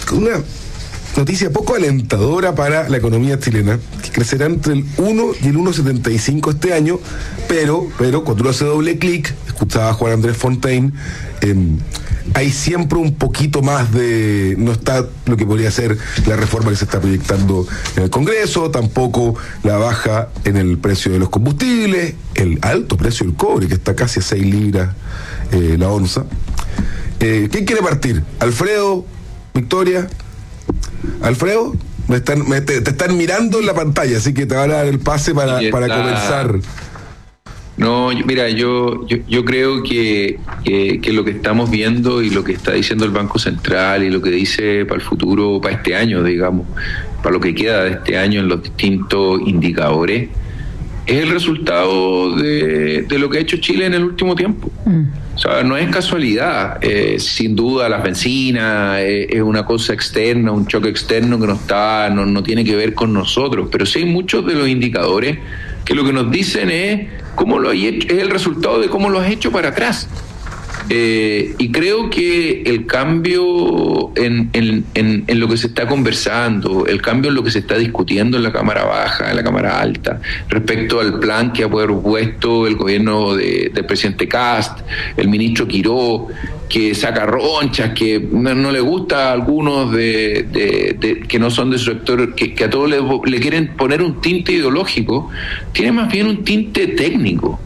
una noticia poco alentadora para la economía chilena, que crecerá entre el 1 y el 1,75 este año, pero cuando uno hace doble clic, escuchaba a Juan Andrés Fontaine, hay siempre un poquito más de... No está lo que podría ser la reforma que se está proyectando en el Congreso, tampoco la baja en el precio de los combustibles, el alto precio del cobre, que está casi a 6 libras la onza. ¿Quién quiere partir? ¿Alfredo? ¿Victoria? ¿Alfredo? Te están mirando en la pantalla, así que te van a dar el pase para comenzar. No, mira, yo creo que lo que estamos viendo y lo que está diciendo el Banco Central y lo que dice para el futuro, para este año, digamos, para lo que queda de este año en los distintos indicadores, es el resultado de lo que ha hecho Chile en el último tiempo. O sea, no es casualidad. Sin duda las bencinas es una cosa externa, un choque externo que no tiene que ver con nosotros, pero sí hay muchos de los indicadores que lo que nos dicen es cómo lo has hecho, es el resultado de cómo lo has hecho para atrás. Y creo que el cambio en lo que se está conversando, el cambio en lo que se está discutiendo en la Cámara Baja, en la Cámara Alta, respecto al plan que ha propuesto el gobierno del presidente Kast, el ministro Quiró, que saca ronchas, que no le gusta a algunos que no son de su sector, que a todos le quieren poner un tinte ideológico, tiene más bien un tinte técnico.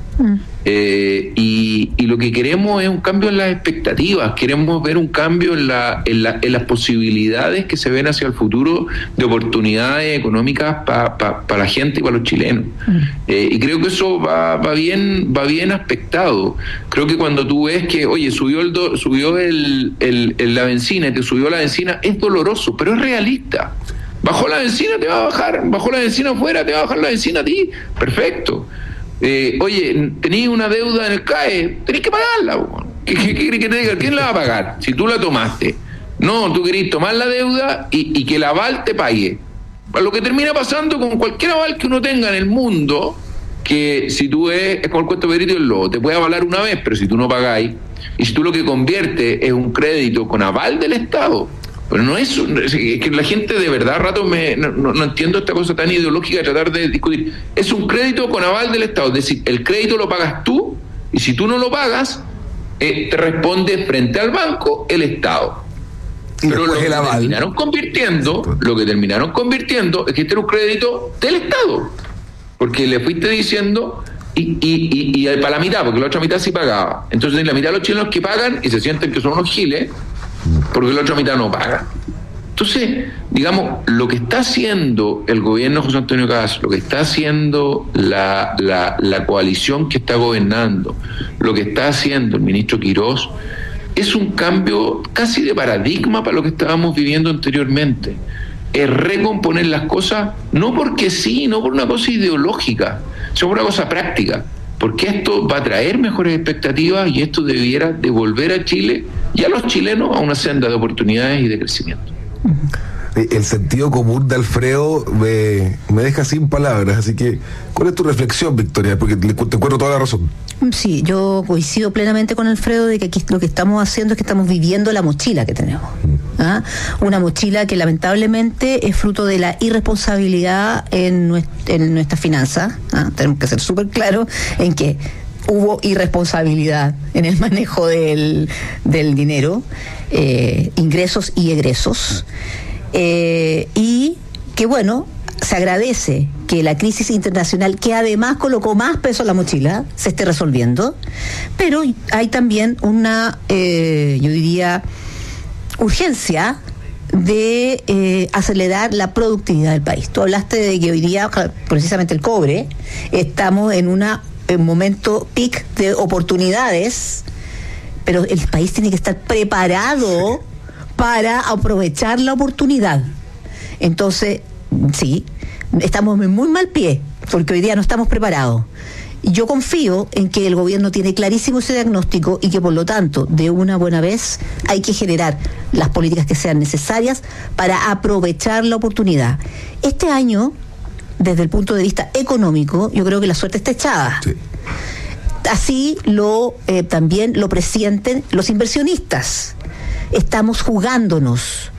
Y lo que queremos es un cambio en las expectativas, queremos ver un cambio en las posibilidades que se ven hacia el futuro de oportunidades económicas para la gente y para los chilenos. Y creo que eso va bien aspectado. Creo que cuando tú ves que, oye, subió la benzina y te subió la benzina, es doloroso, pero es realista. Bajó la benzina, te va a bajar. Bajó la benzina afuera, te va a bajar la benzina a ti. Perfecto. Oye, tenéis una deuda en el CAE, tenéis que pagarla. ¿Qué querés que te diga? ¿Quién la va a pagar? Si tú la tomaste. No, tú querés tomar la deuda y que el aval te pague. Lo que termina pasando con cualquier aval que uno tenga en el mundo, que si tú es como el cuento de Pedrito y el Lobo, te puede avalar una vez, pero si tú no pagáis, y si tú lo que conviertes es un crédito con aval del Estado, pero no es que la gente de verdad a rato no entiendo esta cosa tan ideológica de tratar de discutir. Es un crédito con aval del Estado, es decir, el crédito lo pagas tú y si tú no lo pagas, te responde frente al banco el Estado. Pero lo que terminaron convirtiendo es que este era un crédito del Estado, porque le fuiste diciendo y para la mitad, porque la otra mitad sí pagaba. Entonces la mitad de los chilenos que pagan y se sienten que son unos giles, porque la otra mitad no paga. Entonces, digamos, lo que está haciendo el gobierno de José Antonio Kast, lo que está haciendo la coalición que está gobernando, lo que está haciendo el ministro Quirós, es un cambio casi de paradigma para lo que estábamos viviendo anteriormente. Es recomponer las cosas, no porque sí, no por una cosa ideológica, sino por una cosa práctica. Porque esto va a traer mejores expectativas y esto debiera devolver a Chile y a los chilenos a una senda de oportunidades y de crecimiento. El sentido común de Alfredo me deja sin palabras, así que ¿cuál es tu reflexión, Victoria? Porque te encuentro toda la razón. Sí, yo coincido plenamente con Alfredo de que aquí lo que estamos haciendo es que estamos viviendo la mochila que tenemos. Una mochila que lamentablemente es fruto de la irresponsabilidad en nuestras finanzas. Tenemos que ser súper claros en que hubo irresponsabilidad en el manejo del dinero, ingresos y egresos. Y que bueno, se agradece que la crisis internacional, que además colocó más peso en la mochila, se esté resolviendo, pero hay también una, yo diría, urgencia de acelerar la productividad del país. Tú hablaste de que hoy día, precisamente el cobre, estamos en un momento peak de oportunidades, pero el país tiene que estar preparado para aprovechar la oportunidad. Entonces, sí, estamos en muy mal pie, porque hoy día no estamos preparados. Y yo confío en que el gobierno tiene clarísimo ese diagnóstico y que por lo tanto, de una buena vez, hay que generar las políticas que sean necesarias para aprovechar la oportunidad. Este año, desde el punto de vista económico, yo creo que la suerte está echada. Sí. Así también lo presienten los inversionistas. Estamos jugándonos